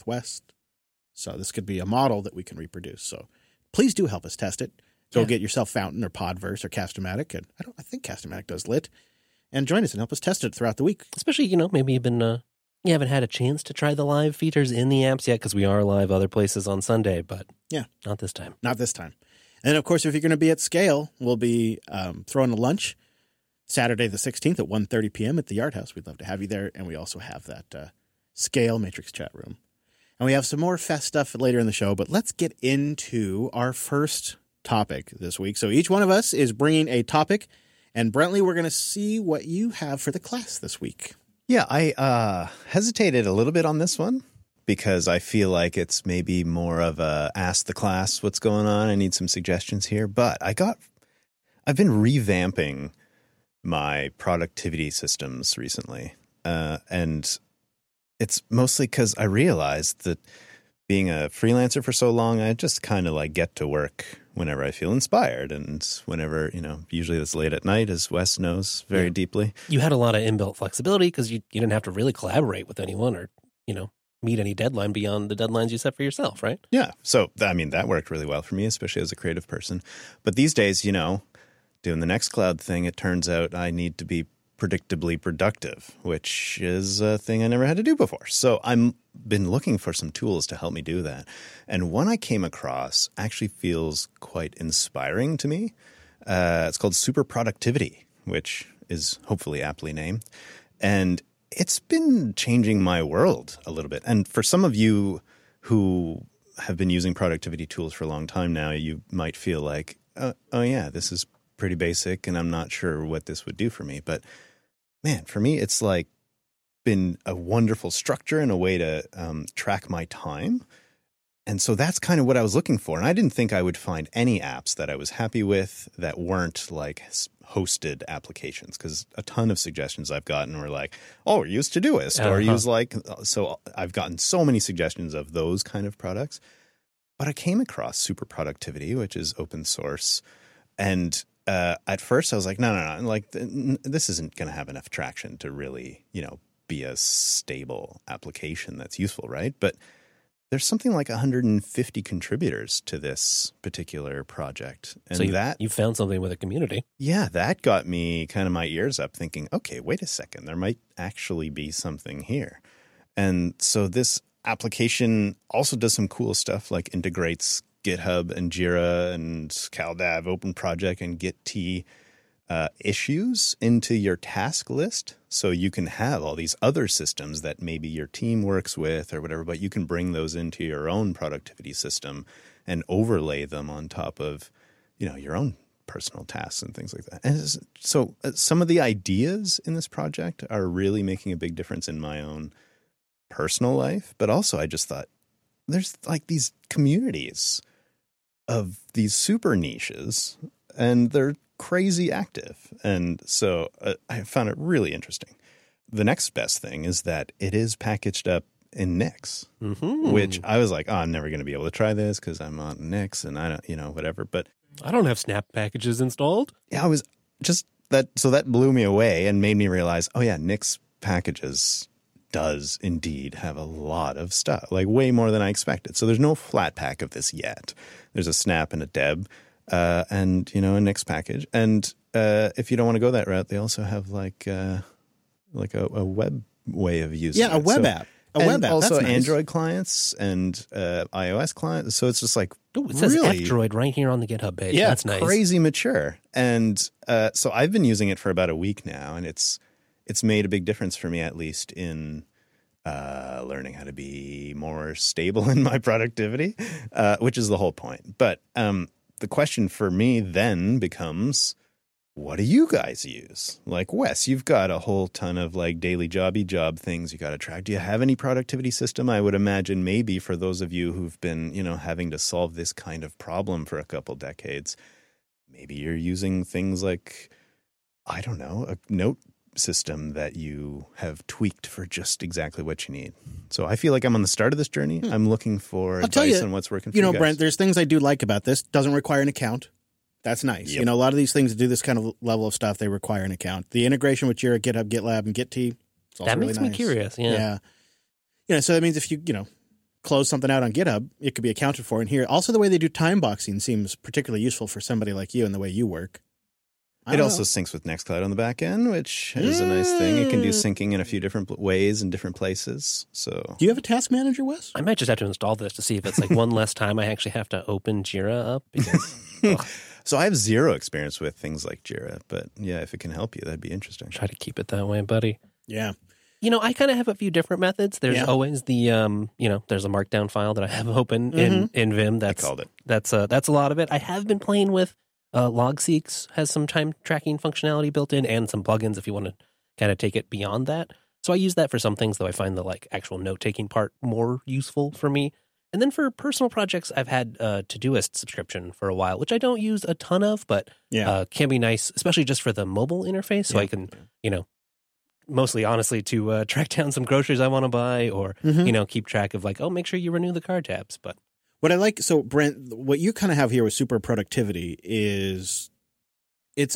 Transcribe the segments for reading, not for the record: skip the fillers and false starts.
request. So this could be a model that we can reproduce. So please do help us test it. Go get yourself Fountain or Podverse or Cast-O-Matic. And I think Cast-O-Matic does Lit. And join us and help us test it throughout the week. Especially, maybe you haven't had a chance to try the live features in the apps yet because we are live other places on Sunday, but not this time. Not this time. And, of course, if you're going to be at Scale, we'll be throwing a lunch Saturday the 16th at 1:30 p.m. at the Yard House. We'd love to have you there. And we also have that Scale Matrix chat room. And we have some more Fest stuff later in the show, but let's get into our first topic this week. So each one of us is bringing a topic. And Brentley, we're going to see what you have for the class this week. Yeah, I hesitated a little bit on this one because I feel like it's maybe more of a ask the class what's going on. I need some suggestions here. But I've been revamping my productivity systems recently. And it's mostly because I realized that being a freelancer for so long, I just kind of like get to work whenever I feel inspired and whenever, usually it's late at night, as Wes knows very deeply. You had a lot of inbuilt flexibility because you didn't have to really collaborate with anyone or, meet any deadline beyond the deadlines you set for yourself, right? Yeah. So, that worked really well for me, especially as a creative person. But these days, doing the Nextcloud thing, it turns out I need to be predictably productive, which is a thing I never had to do before. So I'm been looking for some tools to help me do that. And one I came across actually feels quite inspiring to me. It's called Super Productivity, which is hopefully aptly named. And it's been changing my world a little bit. And for some of you who have been using productivity tools for a long time now, you might feel like, oh yeah, this is pretty basic and I'm not sure what this would do for me. But man, for me, it's like been a wonderful structure and a way to track my time. And so that's kind of what I was looking for. And I didn't think I would find any apps that I was happy with that weren't like hosted applications, because a ton of suggestions I've gotten were like, oh, use Todoist or use so I've gotten so many suggestions of those kind of products. But I came across Super Productivity, which is open source. And at first I was like, no, like this isn't going to have enough traction to really, be a stable application that's useful, right? But there's something like 150 contributors to this particular project. And so you found something with a community. Yeah, that got me kind of my ears up thinking, okay, wait a second, there might actually be something here. And so this application also does some cool stuff, like integrates GitHub and Jira and CalDAV, Open Project, and Git issues into your task list. So you can have all these other systems that maybe your team works with or whatever, but you can bring those into your own productivity system and overlay them on top of, your own personal tasks and things like that. And so some of the ideas in this project are really making a big difference in my own personal life. But also I just thought there's like these communities of these super niches and they're crazy active. And so I found it really interesting. The next best thing is that it is packaged up in Nix, which I was like, oh, I'm never going to be able to try this because I'm on Nix and I don't, whatever. But I don't have Snap packages installed. Yeah, I was just that. So that blew me away and made me realize, oh yeah, Nix packages does indeed have a lot of stuff, like way more than I expected. So there's no flat pack of this yet. There's a Snap and a Deb. And, a Nix package. And if you don't want to go that route, they also have like a web way of using it. Yeah, a web app. A web app. Also that's nice. Android clients and iOS clients. So it's just like it says F-Droid right here on the GitHub page. Yeah, that's nice. Crazy mature. And so I've been using it for about a week now, and it's made a big difference for me, at least in learning how to be more stable in my productivity, which is the whole point. But the question for me then becomes, what do you guys use? Like, Wes, you've got a whole ton of like daily job things you got to track. Do you have any productivity system? I would imagine maybe for those of you who've been, having to solve this kind of problem for a couple decades, maybe you're using things like, I don't know, a note system that you have tweaked for just exactly what you need. So I feel like I'm on the start of this journey. I'm looking for advice on what's working for you guys. Brent, there's things I do like about this. Doesn't require an account. That's nice. Yep. A lot of these things that do this kind of level of stuff, they require an account. The integration with Jira, GitHub, GitLab, and Git-T, it's also that really makes nice. me curious. Yeah. So that means if you close something out on GitHub, it could be accounted for in here. Also, the way they do time boxing seems particularly useful for somebody like you and the way you work. It also syncs with Nextcloud on the back end, which is a nice thing. It can do syncing in a few different ways in different places. So, do you have a task manager, Wes? I might just have to install this to see if it's like one less time I actually have to open Jira up. Because, so I have zero experience with things like Jira, but yeah, if it can help you, that'd be interesting. Try to keep it that way, buddy. Yeah. You know, I kind of have a few different methods. There's always the, there's a markdown file that I have open in Vim. I called it. That's a lot of it. I have been playing with LogSeq has some time tracking functionality built in and some plugins if you want to kind of take it beyond that. So I use that for some things, though I find the like actual note-taking part more useful for me. And then for personal projects, I've had a Todoist subscription for a while, which I don't use a ton of, but can be nice, especially just for the mobile interface. So I can, mostly honestly to track down some groceries I want to buy or, keep track of like, make sure you renew the car tabs. But what I like, so Brent, what you kind of have here with Super Productivity is it's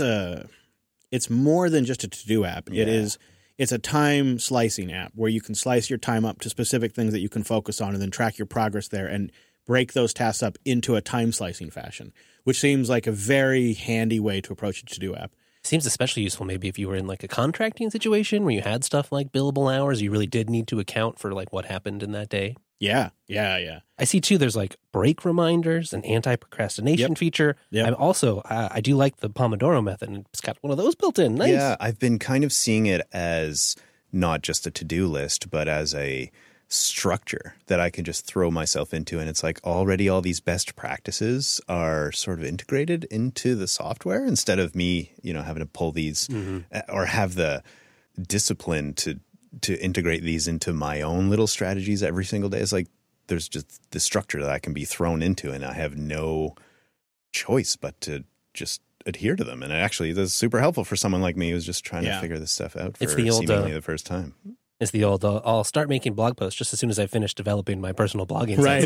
more than just a to-do app. Yeah. It's a time slicing app where you can slice your time up to specific things that you can focus on and then track your progress there and break those tasks up into a time slicing fashion, which seems like a very handy way to approach a to-do app. Seems especially useful maybe if you were in like a contracting situation where you had stuff like billable hours, you really did need to account for like what happened in that day. Yeah. I see too, there's like break reminders, an anti-procrastination feature. Yep. I'm also, I do like the Pomodoro method, and it's got one of those built in. Nice. Yeah, I've been kind of seeing it as not just a to-do list, but as a structure that I can just throw myself into. And it's like already all these best practices are sort of integrated into the software instead of me, having to pull these or have the discipline to integrate these into my own little strategies every single day. It's like there's just the structure that I can be thrown into and I have no choice but to just adhere to them. And actually, that's super helpful for someone like me who's just trying to figure this stuff out for seemingly the first time. It's the old, I'll start making blog posts just as soon as I finish developing my personal blogging. Right,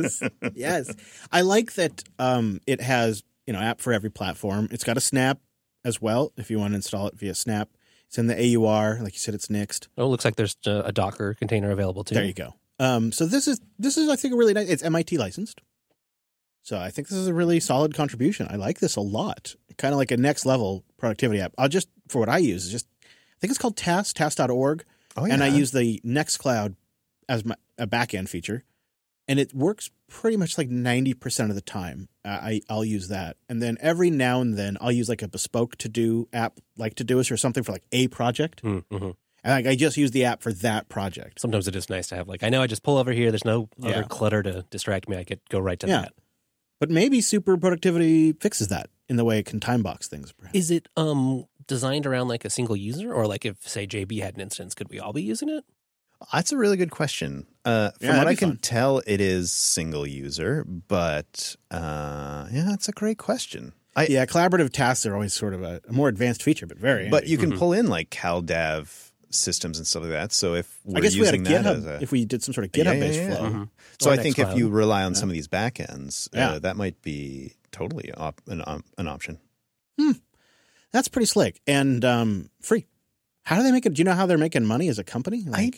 yes. I like that it has, app for every platform. It's got a Snap as well if you want to install it via Snap. It's in the AUR. Like you said, it's Nixed. Oh, it looks like there's a Docker container available too. There you go. So this is I think a really nice. It's MIT licensed, so I think this is a really solid contribution. I like this a lot. Kind of like a next level productivity app. For what I use, I think it's called task.org, and I use the Nextcloud as a backend feature, and it works pretty much like 90% of the time. I'll use that, and then every now and then I'll use like a bespoke to-do app like Todoist or something for like a project. Mm-hmm. And I just use the app for that project. Sometimes it is nice to have I know I just pull over here. There's no other clutter to distract me. I could go right to that. But maybe Super Productivity fixes that in the way it can time box things. Perhaps. Is it designed around like a single user, or like if say JB had an instance, could we all be using it? That's a really good question. From what I can tell, it is single user, but it's a great question. Collaborative tasks are always sort of a more advanced feature, but very handy. But you can pull in like CalDAV systems and stuff like that. So if we're using we had a GitHub, if we did some sort of GitHub-based flow. Mm-hmm. So I think if you rely on some of these backends, that might be totally an option. That's pretty slick and free. How do they make it? Do you know how they're making money as a company? I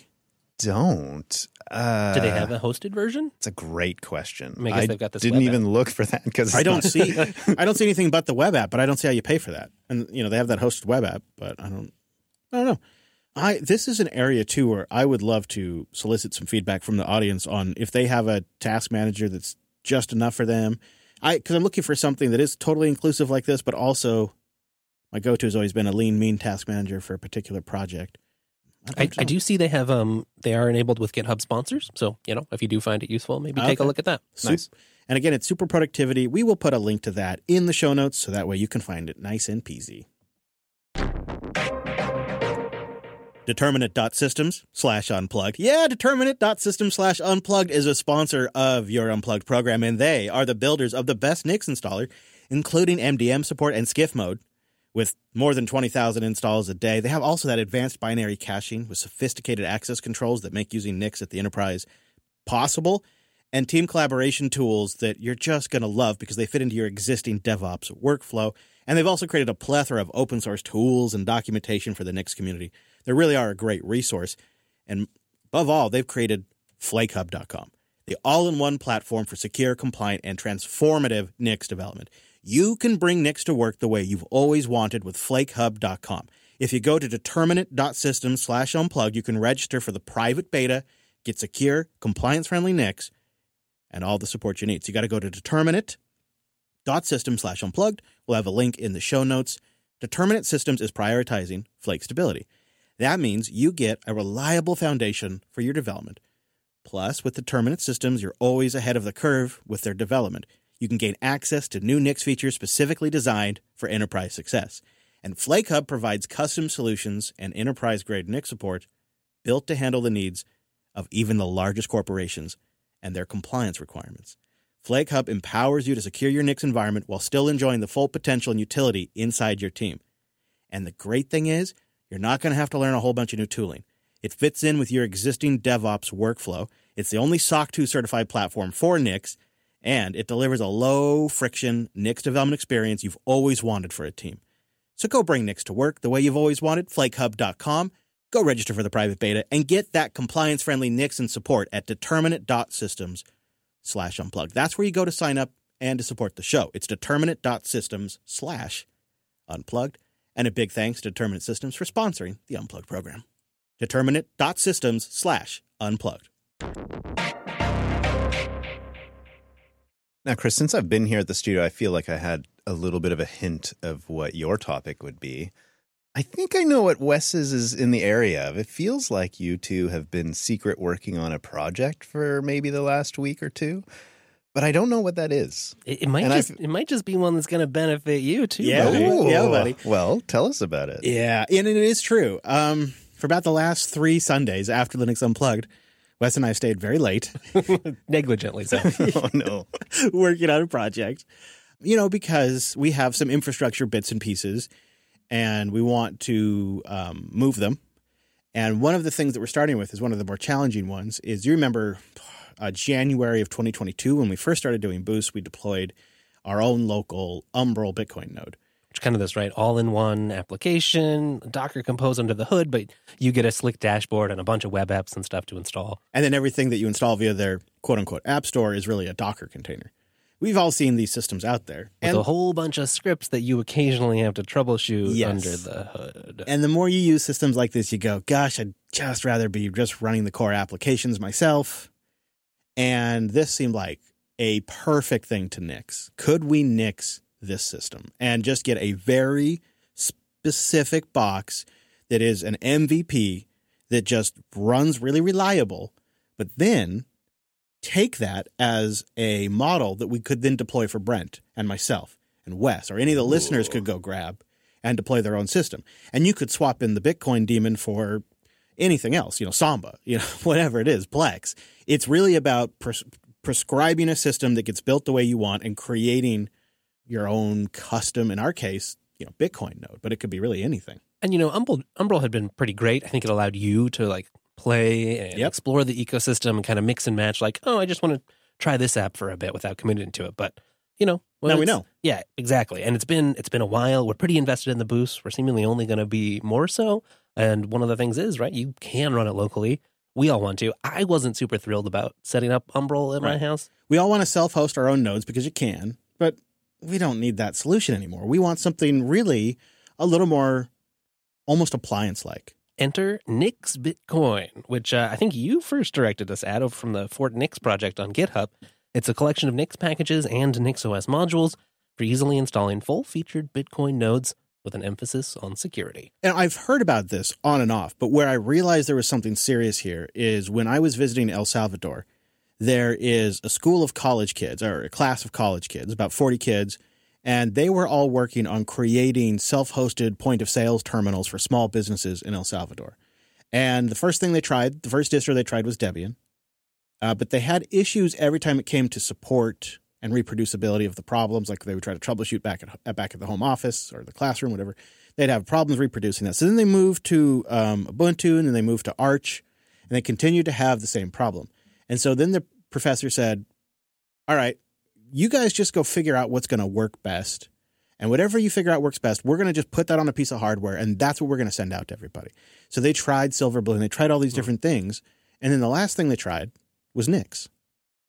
don't. Do they have a hosted version? It's a great question. I guess they've got this didn't even look for that because I don't see anything but the web app, but I don't see how you pay for that. And they have that hosted web app, but I don't know. This is an area too where I would love to solicit some feedback from the audience on if they have a task manager that's just enough for them. Because I'm looking for something that is totally inclusive like this, but also my go-to has always been a lean, mean task manager for a particular project. I do see they have they are enabled with GitHub sponsors. So, if you do find it useful, maybe take a look at that. Nice. And again, it's Super Productivity. We will put a link to that in the show notes so that way you can find it nice and peasy. Determinate.systems/unplugged. Yeah, Determinate.systems/unplugged is a sponsor of your Unplugged program, and they are the builders of the best Nix installer, including MDM support and SCIF mode. With more than 20,000 installs a day, they have also that advanced binary caching with sophisticated access controls that make using Nix at the enterprise possible, and team collaboration tools that you're just going to love because they fit into your existing DevOps workflow. And they've also created a plethora of open source tools and documentation for the Nix community. They really are a great resource. And above all, they've created FlakeHub.com. the all-in-one platform for secure, compliant, and transformative Nix development. You can bring Nix to work the way you've always wanted with FlakeHub.com. If you go to determinate.systems/unplugged, you can register for the private beta, get secure, compliance-friendly Nix, and all the support you need. So you got to go to determinate.systems/unplugged. We'll have a link in the show notes. Determinate Systems is prioritizing Flake stability. That means you get a reliable foundation for your development. Plus, with Determinate Systems, you're always ahead of the curve with their development. You can gain access to new Nix features specifically designed for enterprise success. And FlakeHub provides custom solutions and enterprise-grade Nix support built to handle the needs of even the largest corporations and their compliance requirements. FlakeHub empowers you to secure your Nix environment while still enjoying the full potential and utility inside your team. And the great thing is, you're not going to have to learn a whole bunch of new tooling. It fits in with your existing DevOps workflow. It's the only SOC 2 certified platform for Nix, and it delivers a low-friction Nix development experience you've always wanted for a team. So go bring Nix to work the way you've always wanted, FlakeHub.com. Go register for the private beta and get that compliance-friendly Nix and support at determinate.systems/unplugged. That's where you go to sign up and to support the show. It's determinate.systems/unplugged. And a big thanks to Determinate Systems for sponsoring the Unplugged program. Determinate.systems/unplugged. Now, Chris, since I've been here at the studio, I feel like I had a little bit of a hint of what your topic would be. I think I know what Wes's is in the area of. It feels like you two have been secret working on a project for maybe the last week or two, but I don't know what that is. It might just be one that's going to benefit you too. Yeah, buddy. yeah, buddy. Well, tell us about it. Yeah, and it is true. For about the last 3 Sundays after Linux Unplugged, Wes and I stayed very late. Negligently so. Oh, no. Working on a project. Because we have some infrastructure bits and pieces, and we want to move them. And one of the things that we're starting with is one of the more challenging ones is, you remember January of 2022, when we first started doing Boost, we deployed our own local Umbrel Bitcoin node. Which kind of this, right? All-in-one application, Docker Compose under the hood, but you get a slick dashboard and a bunch of web apps and stuff to install. And then everything that you install via their quote-unquote app store is really a Docker container. We've all seen these systems out there. With a whole bunch of scripts that you occasionally have to troubleshoot Yes. under the hood. And the more you use systems like this, you go, gosh, I'd just rather be just running the core applications myself. And this seemed like a perfect thing to nix. Could we nix this system and just get a very specific box that is an MVP that just runs really reliable, but then take that as a model that we could then deploy for Brent and myself and Wes, or any of the listeners could go grab and deploy their own system. And you could swap in the Bitcoin daemon for anything else, Samba, whatever it is, Plex. It's really about prescribing a system that gets built the way you want and creating your own custom, in our case, Bitcoin node, but it could be really anything. And, Umbrel had been pretty great. I think it allowed you to play and explore the ecosystem and kind of mix and match, I just want to try this app for a bit without committing to it. But, now we know. Yeah, exactly. And it's been a while. We're pretty invested in the Boost. We're seemingly only going to be more so. And one of the things is, right, you can run it locally. We all want to. I wasn't super thrilled about setting up Umbrel at my house. We all want to self-host our own nodes because you can, but we don't need that solution anymore. We want something really a little more almost appliance-like. Enter Nix Bitcoin, which I think you first directed us at over from the Fort Nix project on GitHub. It's a collection of Nix packages and NixOS modules for easily installing full-featured Bitcoin nodes with an emphasis on security. And I've heard about this on and off, but where I realized there was something serious here is when I was visiting El Salvador, there is a school of college kids, or a class of college kids, about 40 kids, and they were all working on creating self-hosted point-of-sales terminals for small businesses in El Salvador. And the first distro they tried was Debian, but they had issues every time it came to support and reproducibility of the problems. Like they would try to troubleshoot back at the home office or the classroom, whatever. They'd have problems reproducing that. So then they moved to Ubuntu, and then they moved to Arch, and they continued to have the same problem. And so then the professor said, all right, you guys just go figure out what's going to work best. And whatever you figure out works best, we're going to just put that on a piece of hardware, and that's what we're going to send out to everybody. So they tried Silverblue, and they tried all these different things. And then the last thing they tried was Nix.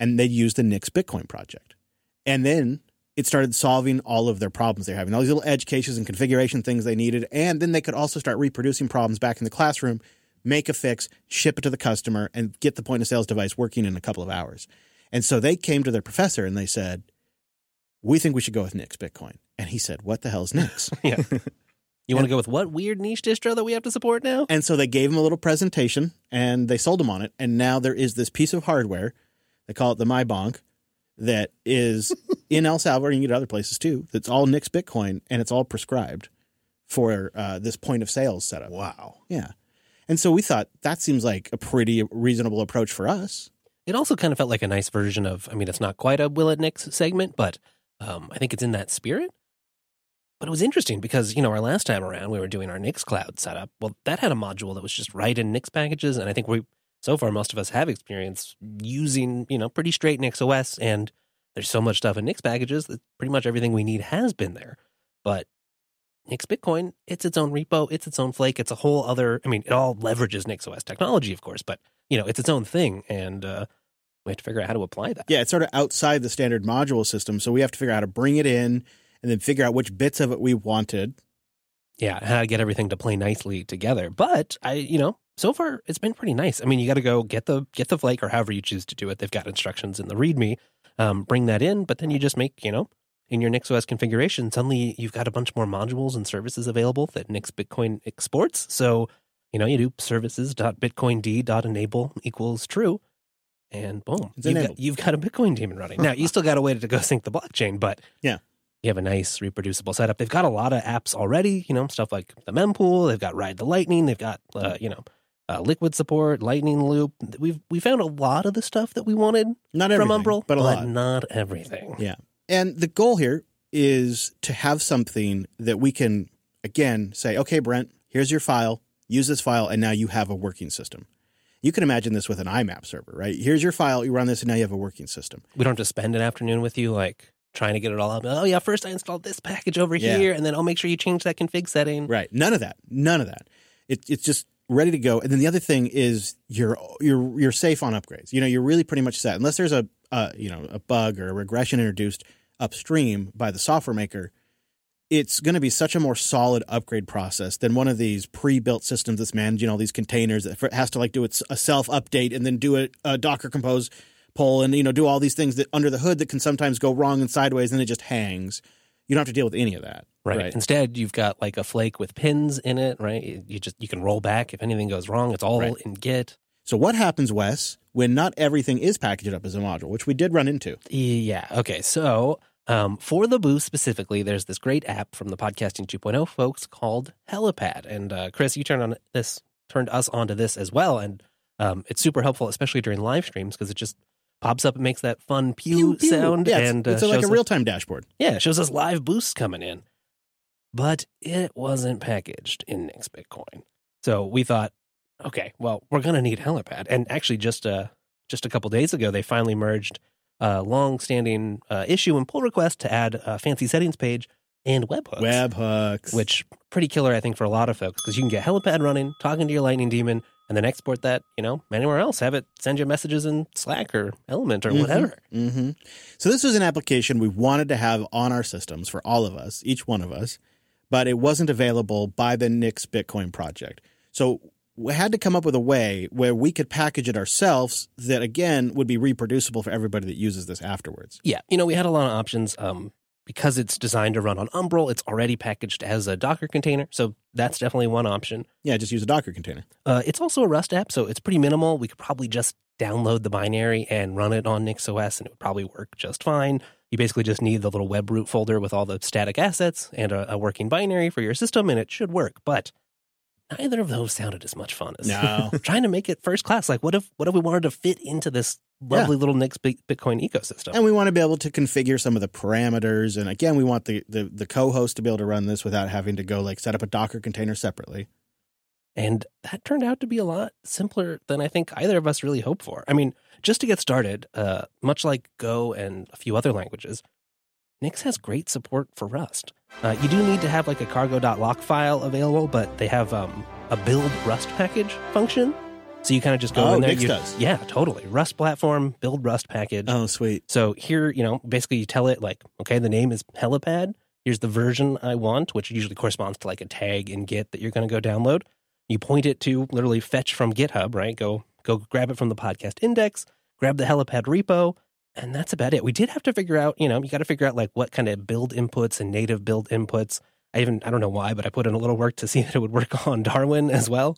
and they used the Nix Bitcoin project. And then it started solving all of their problems they're having, all these little edge cases and configuration things they needed. And then they could also start reproducing problems back in the classroom, make a fix, ship it to the customer, and get the point of sales device working in a couple of hours. And so they came to their professor and they said, we think we should go with Nix Bitcoin. And he said, what the hell is Nix? Yeah. You want to go with what weird niche distro that we have to support now? And so they gave him a little presentation and they sold him on it. And now there is this piece of hardware, they call it the MyBonk, that is in El Salvador, and you can get other places too, that's all Nix Bitcoin, and it's all prescribed for this point of sales setup. Wow. Yeah. And so we thought that seems like a pretty reasonable approach for us. It also kind of felt like a nice version of, I mean, it's not quite a Will It Nix segment, but I think it's in that spirit. But it was interesting because, our last time around, we were doing our Nix Cloud setup. Well, that had a module that was just right in Nix packages. And I think so far, most of us have experience using, pretty straight Nix OS. And there's so much stuff in Nix packages that pretty much everything we need has been there. But Nix Bitcoin, it's its own repo, it's its own flake, it's a whole other, it all leverages Nix OS technology, of course, but, it's its own thing. And we have to figure out how to apply that. Yeah, it's sort of outside the standard module system. So we have to figure out how to bring it in and then figure out which bits of it we wanted. Yeah, how to get everything to play nicely together. But so far it's been pretty nice. You got to go get the flake or however you choose to do it. They've got instructions in the README. Bring that in, but then you just make, in your NixOS configuration, suddenly you've got a bunch more modules and services available that Nix Bitcoin exports. So, you do services.bitcoind.enable equals true, and boom, you've got a Bitcoin daemon running. Now, you still got to wait to go sync the blockchain, but yeah, you have a nice reproducible setup. They've got a lot of apps already, stuff like the mempool. They've got Ride the Lightning. They've got, Liquid support, Lightning Loop. We found a lot of the stuff that we wanted from Umbrel, but a lot. Not everything. Yeah. And the goal here is to have something that we can, again, say, okay, Brent, here's your file. Use this file, and now you have a working system. You can imagine this with an IMAP server, right? Here's your file. You run this, and now you have a working system. We don't have to spend an afternoon with you, trying to get it all up. Oh, yeah, first I installed this package over here, and then I'll make sure you change that config setting. Right. None of that. It's just ready to go. And then the other thing is you're safe on upgrades. You're really pretty much set. Unless there's a bug or a regression introduced upstream by the software maker, it's going to be such a more solid upgrade process than one of these pre-built systems that's managing all these containers that has to do a self-update and then do a Docker Compose pull and, do all these things that under the hood that can sometimes go wrong and sideways and it just hangs. You don't have to deal with any of that. Right. Instead, you've got a flake with pins in it, right? You can roll back if anything goes wrong. It's all in Git. So what happens, Wes, when not everything is packaged up as a module, which we did run into? Yeah. Okay. So for the Boost specifically, there's this great app from the Podcasting 2.0 folks called Helipad. And Chris, you turned us onto this as well. And it's super helpful, especially during live streams, because it just pops up and makes that fun pew sound. Yeah, and it's like a real-time dashboard. Yeah, it shows us live boosts coming in. But it wasn't packaged in Nix Bitcoin. So we thought, okay, well, we're going to need Helipad. And actually, just a couple days ago, they finally merged a long-standing issue and pull request to add a fancy settings page and webhooks. Webhooks. Which, pretty killer, I think, for a lot of folks, because you can get Helipad running, talking to your Lightning daemon, and then export that, anywhere else. Have it send you messages in Slack or Element or whatever. Mm-hmm. So this was an application we wanted to have on our systems for all of us, each one of us, but it wasn't available by the Nix Bitcoin project. So we had to come up with a way where we could package it ourselves that, again, would be reproducible for everybody that uses this afterwards. Yeah. We had a lot of options. Because it's designed to run on Umbrel, it's already packaged as a Docker container. So that's definitely one option. Yeah, just use a Docker container. It's also a Rust app, so it's pretty minimal. We could probably just download the binary and run it on NixOS, and it would probably work just fine. You basically just need the little web root folder with all the static assets and a working binary for your system, and it should work. But neither of those sounded as much fun as trying to make it first class. What if we wanted to fit into this lovely little Nix Bitcoin ecosystem? And we want to be able to configure some of the parameters. And again, we want the co-host to be able to run this without having to go set up a Docker container separately. And that turned out to be a lot simpler than I think either of us really hoped for. Just to get started, much like Go and a few other languages, Nix has great support for Rust. You do need to have a cargo.lock file available, but they have a build Rust package function. So you kind of just go in there. Nix does. Yeah, totally. Rust platform, build Rust package. Oh, sweet. So here, basically you tell it like, okay, the name is Helipad. Here's the version I want, which usually corresponds to like a tag in Git that you're going to go download. You point it to literally fetch from GitHub, right? Go grab it from the podcast index, grab the Helipad repo, and that's about it. We did have to figure out, you got to figure out like what kind of build inputs and native build inputs. I don't know why, but I put in a little work to see that it would work on Darwin as well.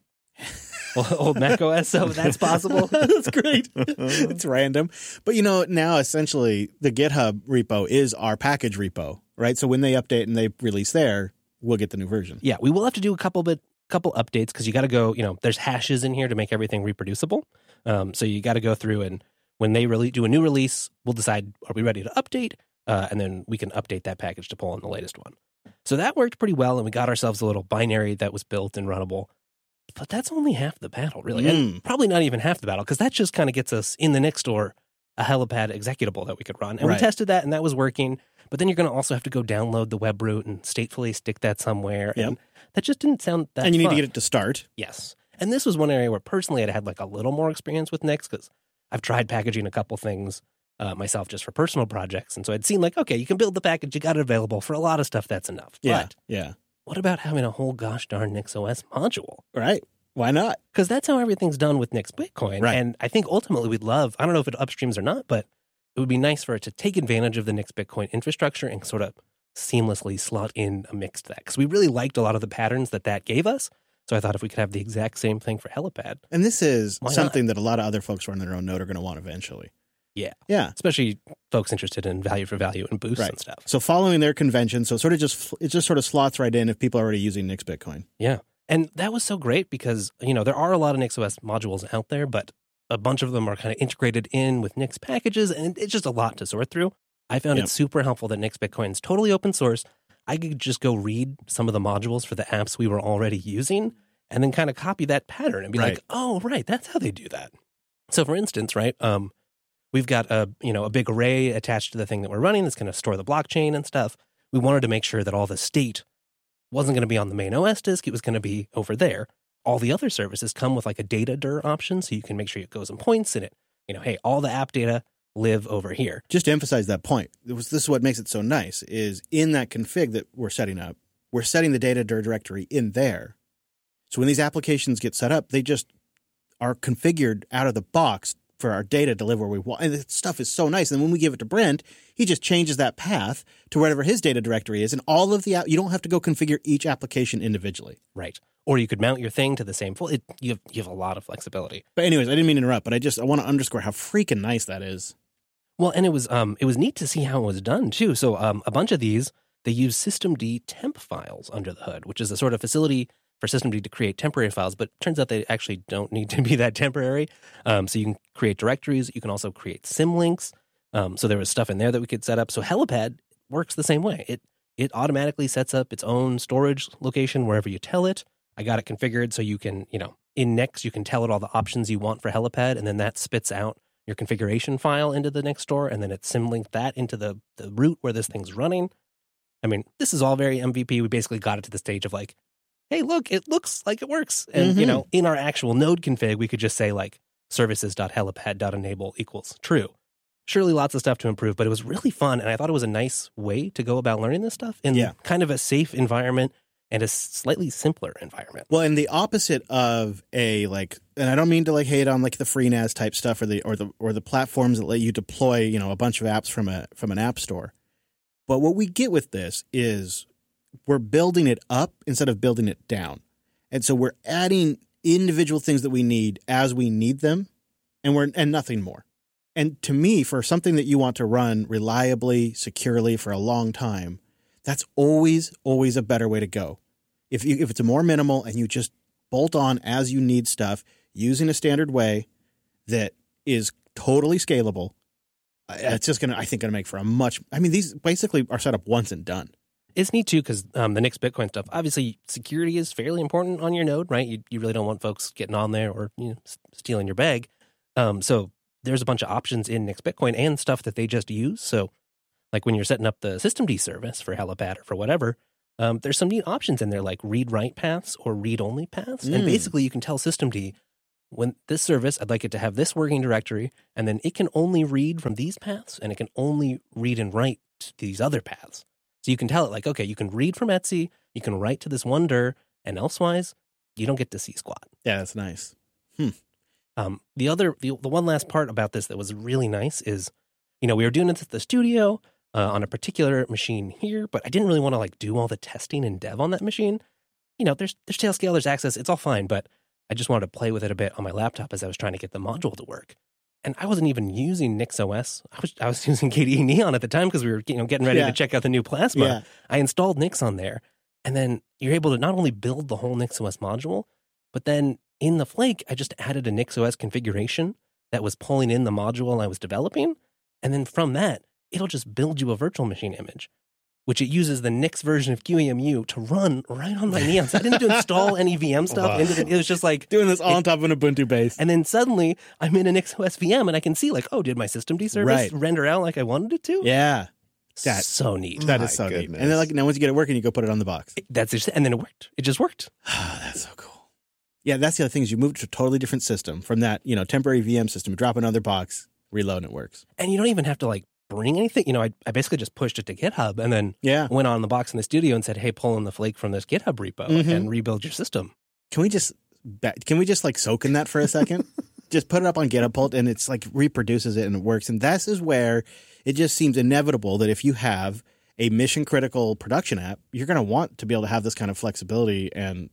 Old macOS, so that's possible. That's great. It's random. But now essentially the GitHub repo is our package repo, right? So when they update and they release there, we'll get the new version. Yeah, we will have to do a couple updates because you got to go, there's hashes in here to make everything reproducible. So you got to go through, and when they really do a new release, we'll decide, are we ready to update? And then we can update that package to pull in the latest one. So that worked pretty well, and we got ourselves a little binary that was built and runnable. But that's only half the battle, really. And probably not even half the battle, because that just kind of gets us in the Nix store a Helipad executable that we could run. And we tested that, and that was working. But then you're going to also have to go download the web root and statefully stick that somewhere. Yep. And that just didn't sound that And you need fun. to get it to start. Yes. And this was one area where personally I'd had like a little more experience with Nix, because I've tried packaging a couple things myself just for personal projects. And so I'd seen like, okay, you can build the package, you got it available. For a lot of stuff, that's enough. But what about having a whole gosh darn NixOS module? Right. Why not? Because that's how everything's done with Nix Bitcoin. Right. And I think ultimately we'd love, I don't know if it upstreams or not, but it would be nice for it to take advantage of the Nix Bitcoin infrastructure and sort of seamlessly slot in a mixed stack. Because we really liked a lot of the patterns that gave us. So I thought if we could have the exact same thing for Helipad. And this is something that a lot of other folks running their own node are going to want eventually. Yeah. Yeah. Especially folks interested in value for value and boosts and stuff. So following their convention, so it just sort of slots right in if people are already using Nix Bitcoin. Yeah. And that was so great because, there are a lot of NixOS modules out there, but a bunch of them are kind of integrated in with Nix packages, and it's just a lot to sort through. I found it super helpful that Nix Bitcoin is totally open source. I could just go read some of the modules for the apps we were already using and then kind of copy that pattern and be like, oh, right, that's how they do that. So for instance, right, we've got a big array attached to the thing that we're running that's going to store the blockchain and stuff. We wanted to make sure that all the state wasn't going to be on the main OS disk. It was going to be over there. All the other services come with like a data dir option, so you can make sure it goes and points in it. Hey, all the app data live over here. Just to emphasize that point, this is what makes it so nice, is in that config that we're setting up, we're setting the data dir directory in there. So when these applications get set up, they just are configured out of the box for our data to live where we want. And this stuff is so nice. And when we give it to Brent, he just changes that path to wherever his data directory is. And all of the you don't have to go configure each application individually. Right. Or you could mount your thing to the same folder. You have a lot of flexibility. But anyways, I didn't mean to interrupt, but I want to underscore how freaking nice that is. Well, and it was neat to see how it was done too. So a bunch of these, they use systemd temp files under the hood, which is a sort of facility for systemd to create temporary files, but it turns out they actually don't need to be that temporary. So you can create directories. You can also create symlinks. So there was stuff in there that we could set up. So Helipad works the same way. It automatically sets up its own storage location wherever you tell it. I got it configured so you can, in Nix, you can tell it all the options you want for Helipad, and then that spits out your configuration file into the Nix store, and then it symlinked that into the root where this thing's running. I mean, this is all very MVP. We basically got it to the stage of like, hey, look, it looks like it works. And, in our actual node config, we could just say like services.helipad.enable equals true. Surely lots of stuff to improve, but it was really fun. And I thought it was a nice way to go about learning this stuff in kind of a safe environment and a slightly simpler environment. Well, and the opposite of and I don't mean to like hate on like the FreeNAS type stuff or the platforms that let you deploy, a bunch of apps from an app store. But what we get with this is we're building it up instead of building it down. And so we're adding individual things that we need as we need them and nothing more. And to me, for something that you want to run reliably, securely for a long time, that's always a better way to go. If it's a more minimal and you just bolt on as you need stuff using a standard way that is totally scalable, it's just going to make for these basically are set up once and done. It's neat too because the Nix Bitcoin stuff, obviously security is fairly important on your node, right? You really don't want folks getting on there or stealing your bag. So there's a bunch of options in Nix Bitcoin and stuff that they just use. So like when you're setting up the systemd service for Helipad or for whatever, there's some neat options in there like read-write paths or read-only paths. And basically you can tell systemd, when this service, I'd like it to have this working directory, and then it can only read from these paths, and it can only read and write to these other paths. So you can tell it like, okay, you can read from Etsy, you can write to this one dir, and elsewise, you don't get to see squat. Yeah, that's nice. The one last part about this that was really nice is, we were doing it at the studio on a particular machine here, but I didn't really want to like do all the testing and dev on that machine. There's Tailscale, there's Access, it's all fine, but I just wanted to play with it a bit on my laptop as I was trying to get the module to work. And I wasn't even using NixOS. I was using KDE Neon at the time because we were getting ready to check out the new Plasma. Yeah. I installed Nix on there, and then you're able to not only build the whole NixOS module, but then in the Flake, I just added a NixOS configuration that was pulling in the module I was developing, and then from that, it'll just build you a virtual machine image, which it uses the Nix version of QEMU to run right on my Neon. So I didn't have to install any VM stuff into it. It was just like doing this all on top of an Ubuntu base. And then suddenly I'm in an NixOS VM and I can see like, oh, did my system service render out like I wanted it to? Yeah. That's so neat. That is so neat. And then like now once you get it working, you go put it on the box. And then it worked. It just worked. That's so cool. Yeah, that's the other thing is you move to a totally different system from that, temporary VM system, drop another box, reload, and it works. And you don't even have to like bring anything. I basically just pushed it to GitHub and then went on the box in the studio and said, hey, pull in the Flake from this GitHub repo and rebuild your system. Can we just like soak in that for a second? Just put it up on GitHub and it's like reproduces it and it works. And this is where it just seems inevitable that if you have a mission critical production app, you're going to want to be able to have this kind of flexibility and,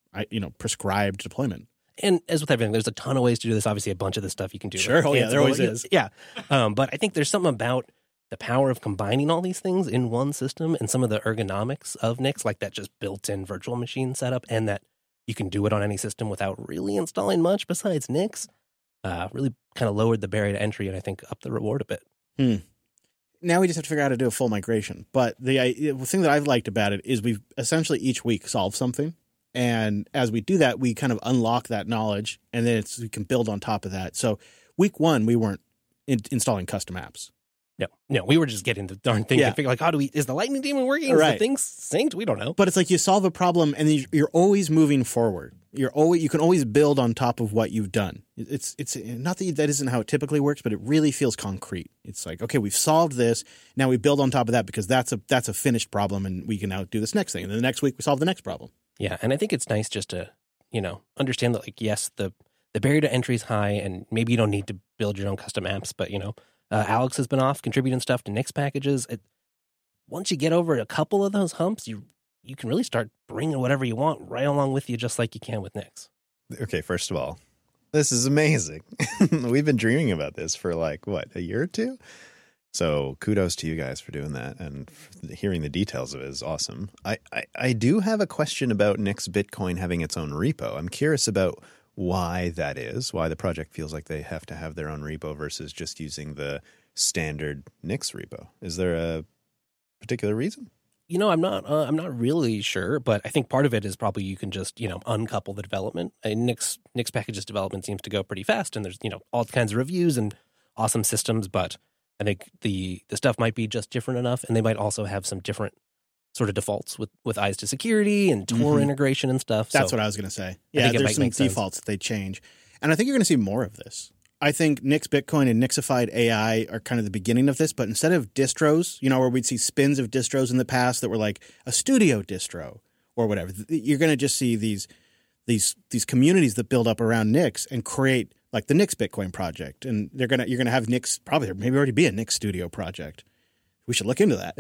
prescribed deployment. And as with everything, there's a ton of ways to do this. Obviously, a bunch of the stuff you can do. Sure. Like, there always is. Yeah. But I think there's something about the power of combining all these things in one system and some of the ergonomics of Nix, like that just built-in virtual machine setup, and that you can do it on any system without really installing much besides Nix, really kind of lowered the barrier to entry and I think upped the reward a bit. Now we just have to figure out how to do a full migration. But the thing that I've liked about it is we've essentially each week solved something. And as we do that, we kind of unlock that knowledge, and then we can build on top of that. So week 1, we weren't installing custom apps. No, we were just getting the darn thing to figure like, is the Lightning Daemon working? Is the thing synced? We don't know. But it's like you solve a problem, and then you're always moving forward. You can always build on top of what you've done. It's not that isn't how it typically works, but it really feels concrete. It's like, okay, we've solved this. Now we build on top of that because that's a finished problem, and we can now do this next thing. And then the next week we solve the next problem. Yeah, and I think it's nice just to, understand that, like, yes, the barrier to entry is high, and maybe you don't need to build your own custom apps, but, Alex has been off contributing stuff to Nix packages. Once you get over a couple of those humps, you can really start bringing whatever you want right along with you, just like you can with Nix. Okay, first of all, this is amazing. We've been dreaming about this for like, a year or two? So kudos to you guys for doing that, and hearing the details of it is awesome. I do have a question about Nix Bitcoin having its own repo. I'm curious about why that is, why the project feels like they have to have their own repo versus just using the standard Nix repo. Is there a particular reason? I'm not really sure, but I think part of it is probably you can just, uncouple the development. Nix packages development seems to go pretty fast, and there's, all kinds of reviews and awesome systems, but I think the stuff might be just different enough, and they might also have some different sort of defaults with eyes to security and Tor integration and stuff. That's what I was going to say. Yeah, there's some defaults that they change. And I think you're going to see more of this. I think Nix Bitcoin and Nixified AI are kind of the beginning of this, but instead of distros, where we'd see spins of distros in the past that were like a studio distro or whatever, you're going to just see these communities that build up around Nix and create like the Nix Bitcoin project, and you're gonna have Nix, probably maybe already be a Nix Studio project. We should look into that.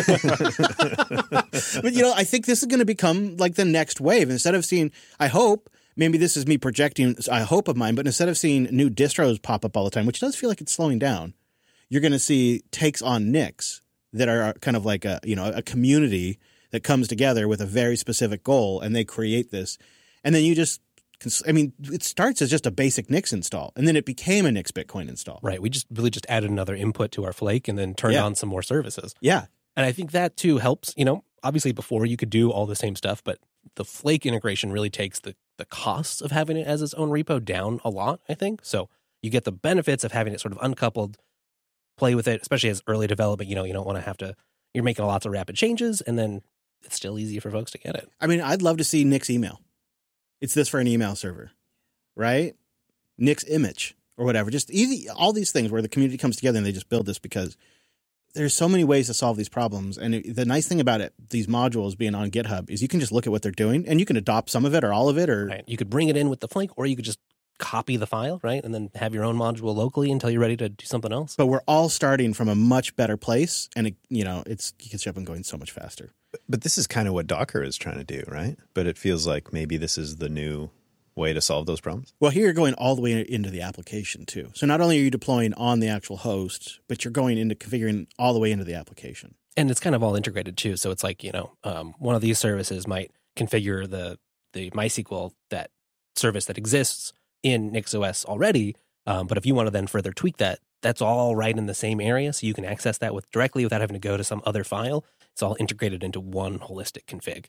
But I think this is going to become like the next wave. Instead of seeing, I hope, maybe this is me projecting a hope of mine, but instead of seeing new distros pop up all the time, which does feel like it's slowing down, you're going to see takes on Nix that are kind of like a community that comes together with a very specific goal, and they create this, and then you just. It starts as just a basic Nix install, and then it became a Nix Bitcoin install. Right. We just really just added another input to our Flake and then turned on some more services. Yeah. And I think that too helps. Obviously before you could do all the same stuff, but the Flake integration really takes the costs of having it as its own repo down a lot, I think. So you get the benefits of having it sort of uncoupled, play with it, especially as early development. You don't want to have to, you're making lots of rapid changes, and then it's still easy for folks to get it. I'd love to see Nix email. It's this for an email server, right? Nix image or whatever. Just easy, all these things where the community comes together and they just build this because there's so many ways to solve these problems. And the nice thing about it, these modules being on GitHub, is you can just look at what they're doing and you can adopt some of it or all of it. Or right. You could bring it in with the Flink, or you could just copy the file, right? And then have your own module locally until you're ready to do something else. But we're all starting from a much better place. And, you gets up and going so much faster. But this is kind of what Docker is trying to do, right? But it feels like maybe this is the new way to solve those problems. Well, here you're going all the way into the application too. So not only are you deploying on the actual host, but you're going into configuring all the way into the application. And it's kind of all integrated too. So it's like, one of these services might configure the MySQL, that service that exists in NixOS already. But if you want to then further tweak that, that's all right in the same area. So you can access that directly without having to go to some other file. It's all integrated into one holistic config.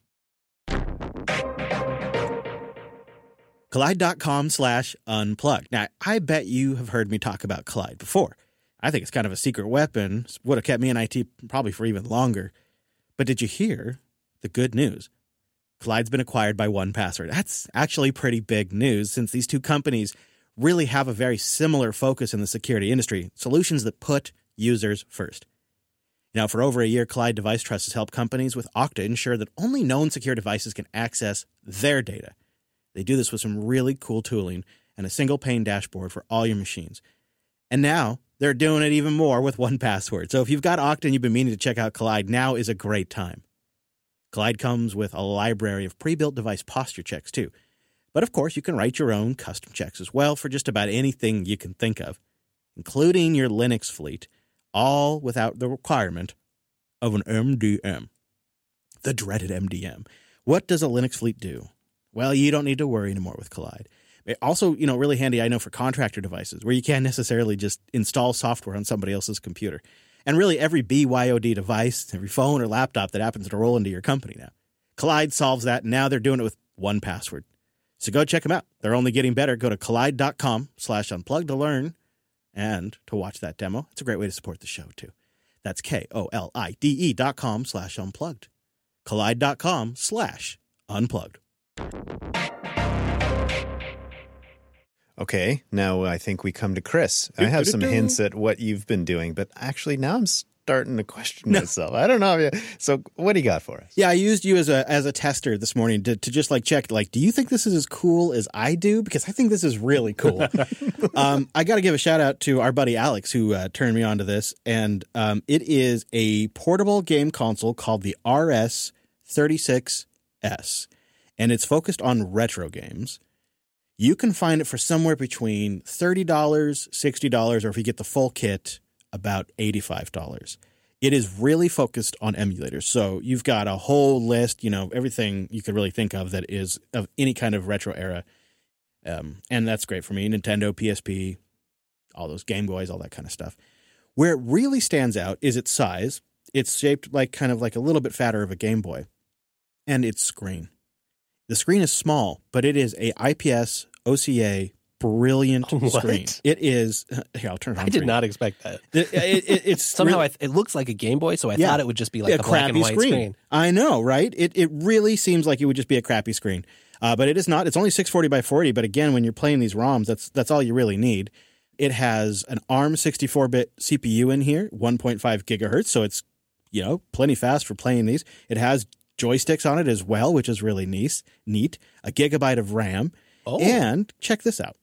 Kolide.com/unplugged. Now, I bet you have heard me talk about Kolide before. I think it's kind of a secret weapon. It would have kept me in IT probably for even longer. But did you hear the good news? Kollide's been acquired by 1Password. That's actually pretty big news since these two companies really have a very similar focus in the security industry, solutions that put users first. Now, for over a year, Kolide Device Trust has helped companies with Okta ensure that only known secure devices can access their data. They do this with some really cool tooling and a single pane dashboard for all your machines. And now they're doing it even more with 1Password. So if you've got Okta and you've been meaning to check out Kolide, now is a great time. Kolide comes with a library of pre-built device posture checks too. But of course, you can write your own custom checks as well for just about anything you can think of, including your Linux fleet, all without the requirement of an MDM. The dreaded MDM. What does a Linux fleet do? Well, you don't need to worry anymore with Kolide. It also, really handy, I know, for contractor devices where you can't necessarily just install software on somebody else's computer. And really every BYOD device, every phone or laptop that happens to roll into your company now. Kolide solves that, and now they're doing it with 1Password. So go check them out. They're only getting better. Go to kolide.com/unplugged to learn and to watch that demo. It's a great way to support the show, too. That's KOLIDE.com/unplugged. Kolide.com/unplugged. Okay, now I think we come to Chris. I have some hints at what you've been doing, but actually now I'm starting to question myself. I don't know. So what do you got for us? Yeah, I used you as a tester this morning to just check, do you think this is as cool as I do? Because I think this is really cool. I got to give a shout out to our buddy Alex who turned me on to this. And it is a portable game console called the RS36S. And it's focused on retro games. You can find it for somewhere between $30, $60, or if you get the full kit, about $85. It is really focused on emulators. So you've got a whole list, everything you could really think of that is of any kind of retro era. And that's great for me. Nintendo, PSP, all those Game Boys, all that kind of stuff. Where it really stands out is its size. It's shaped kind of like a little bit fatter of a Game Boy. And its screen. The screen is small, but it is a IPS OCA brilliant screen. It is. Here, I'll turn it on. I did not expect that. It's somehow it looks like a Game Boy, so I thought it would just be like a black and white screen. I know, right? It really seems like it would just be a crappy screen, but it is not. It's only 640 by 40. But again, when you're playing these ROMs, that's all you really need. It has an ARM 64-bit CPU in here, 1.5 gigahertz, so it's plenty fast for playing these. It has joysticks on it as well, which is really neat. A gigabyte of RAM. Oh. And check this out.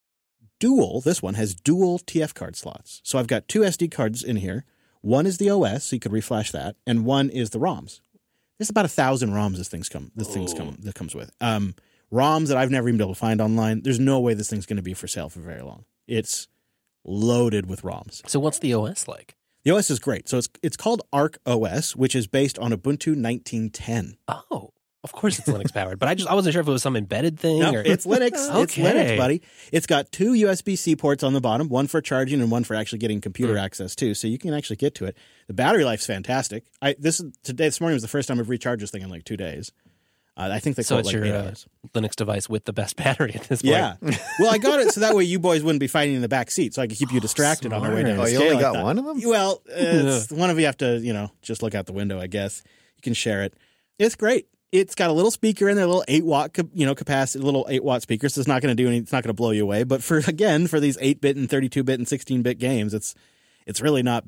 This one has dual TF card slots. So I've got two SD cards in here. One is the OS, so you could reflash that, and one is the ROMs. There's about 1,000 ROMs that comes with. ROMs that I've never even been able to find online. There's no way this thing's going to be for sale for very long. It's loaded with ROMs. So what's the OS like? The OS is great. So it's called Arc OS, which is based on Ubuntu 1910. Oh, of course it's Linux powered, but I wasn't sure if it was some embedded thing. No, or... it's Linux. Okay. It's Linux, buddy. It's got two USB-C ports on the bottom, one for charging and one for actually getting computer access too. So you can actually get to it. The battery life's fantastic. This morning was the first time I've recharged this thing in 2 days. I think they call it 8 hours. Linux device with the best battery at this point. Yeah. Well, I got it so that way you boys wouldn't be fighting in the back seat, so I could keep you distracted on our way down the scale. You only got one of them? Well, one of you have to, just look out the window, I guess. You can share it. It's great. It's got a little speaker in there, a little 8-watt, capacity, little 8-watt speaker. So it's not going to do anything. It's not going to blow you away. But for these 8-bit and 32-bit and 16-bit games, it's really not